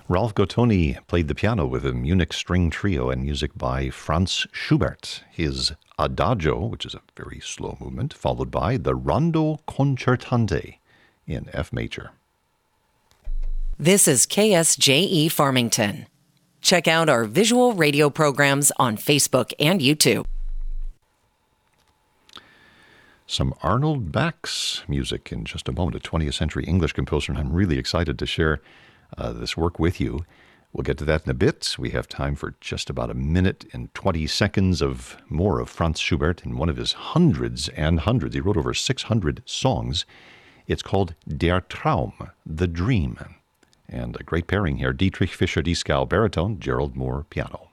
Ralph Gottoni played the piano with a Munich string trio and music by Franz Schubert. His Adagio, which is a very slow movement, followed by the Rondo Concertante in F major. This is KSJE Farmington. Check out our visual radio programs on Facebook and YouTube. Some Arnold Bax music in just a moment, a 20th century English composer, and I'm really excited to share this work with you. We'll get to that in a bit. We have time for just about a minute and 20 seconds of more of Franz Schubert in one of his hundreds and hundreds. He wrote over 600 songs. It's called Der Traum, The Dream. And a great pairing here, Dietrich Fischer-Dieskau, baritone, Gerald Moore, piano.